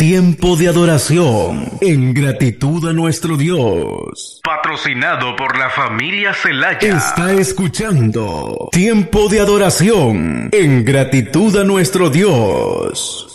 Tiempo de adoración en gratitud a nuestro Dios. Patrocinado por la familia Celaya. Está escuchando Tiempo de adoración en gratitud a nuestro Dios.